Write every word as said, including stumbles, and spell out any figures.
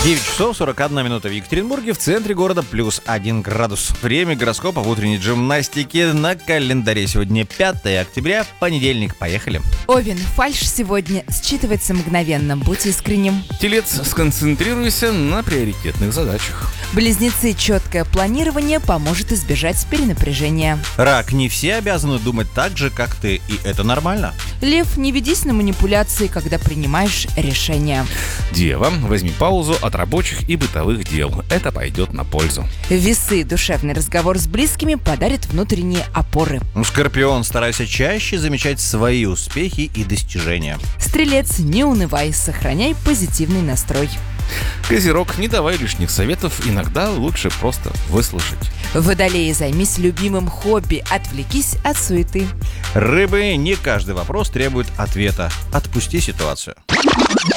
девять часов сорок одна минута в Екатеринбурге, в центре города плюс один градус. Время гороскопа в утренней гимнастике на календаре. Сегодня пятое октября, понедельник. Поехали. Овен, фальшь сегодня считывается мгновенно, будь искренним. Телец, сконцентрируйся на приоритетных задачах. Близнецы, четкое планирование поможет избежать перенапряжения. Рак, не все обязаны думать так же, как ты, и это нормально. Лев, не ведись на манипуляции, когда принимаешь решения. Дева, возьми паузу от рабочих и бытовых дел. Это пойдет на пользу. Весы, душевный разговор с близкими подарит внутренние опоры. Скорпион, старайся чаще замечать свои успехи и достижения. Стрелец, не унывай, сохраняй позитивный настрой. Козерог, не давай лишних советов, иногда лучше просто выслушать. Водолей, займись любимым хобби, отвлекись от суеты. Рыбы, не каждый вопрос требует ответа. Отпусти ситуацию.